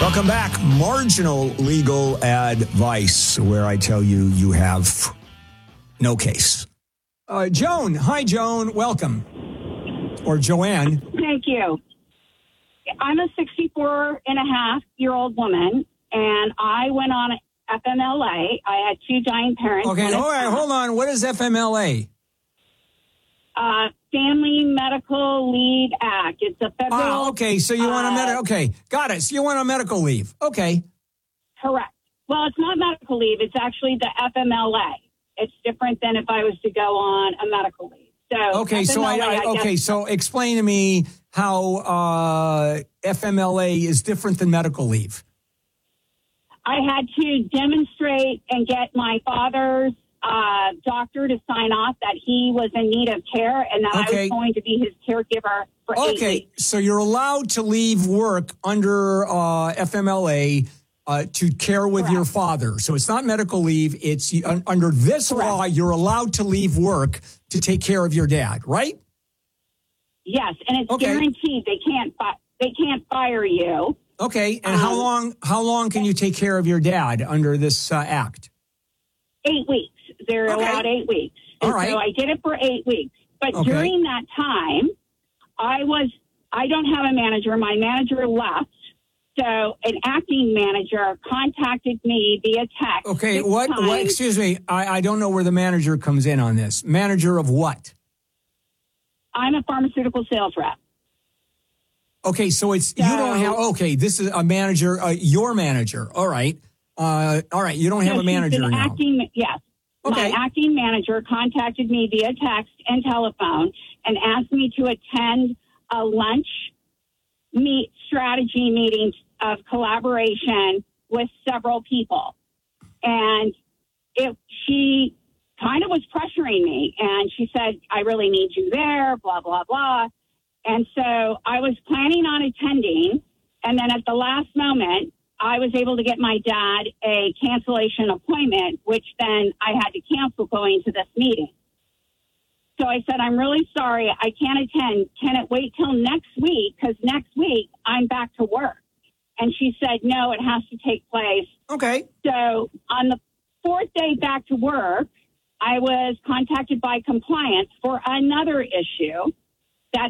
Welcome back. Marginal legal advice, where I tell you you have no case. Joan. Hi, Joan. Welcome. Or Joanne. Thank you. I'm a 64-and-a-half-year-old woman, and I went on FMLA. I had two dying parents. Okay, all right, hold on. What is FMLA? Family Medical Leave Act. It's a federal... okay, so you want a okay, got it. So you want a medical leave. Okay. Correct. Well, it's not medical leave. It's actually the FMLA. It's different than if I was to go on a medical leave. So okay, FMLA, so explain to me how FMLA is different than medical leave. I had to demonstrate and get my father's doctor to sign off that he was in need of care and that I was going to be his caregiver for 8 weeks. Okay, so you're allowed to leave work under FMLA to care with your father. So it's not medical leave. It's under this law, you're allowed to leave work to take care of your dad, right? Yes, and it's guaranteed. They can't fire you. Okay, and how long can you take care of your dad under this act? 8 weeks. They're allowed 8 weeks. And all right. So I did it for 8 weeks. But during that time, I don't have a manager. My manager left. So an acting manager contacted me via text. Okay, what, excuse me, I don't know where the manager comes in on this. Manager of what? I'm a pharmaceutical sales rep. Okay, so it's, you don't have, this is a manager, your manager. All right. You don't have a manager now. Yes. Okay. My acting manager contacted me via text and telephone and asked me to attend a lunch strategy meeting of collaboration with several people. And she kind of was pressuring me, and she said, I really need you there, blah, blah, blah. And so I was planning on attending, and then at the last moment, I was able to get my dad a cancellation appointment, which then I had to cancel going to this meeting. So I said, I'm really sorry, I can't attend. Can it wait till next week? Because next week I'm back to work. And she said, no, it has to take place. Okay. So on the fourth day back to work, I was contacted by compliance for another issue.